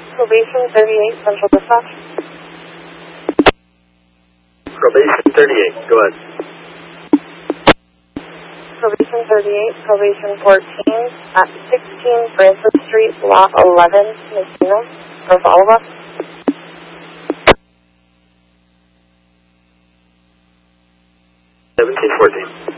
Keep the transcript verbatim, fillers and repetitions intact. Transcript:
Probation thirty-eight, Central Dispatch. Probation thirty-eight, go ahead. Probation thirty-eight, Probation fourteen, at sixteen Francis Street, Lot eleven, Messina, for follow-up. seventeen fourteen.